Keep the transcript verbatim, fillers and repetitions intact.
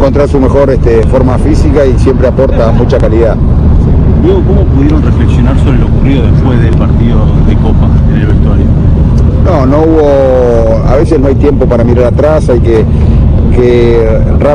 encontrar su mejor este, forma física y siempre aporta mucha calidad. Diego, ¿cómo pudieron reflexionar sobre lo ocurrido después del partido de Copa en el vestuario? No, no hubo, a veces no hay tiempo para mirar atrás, hay que, que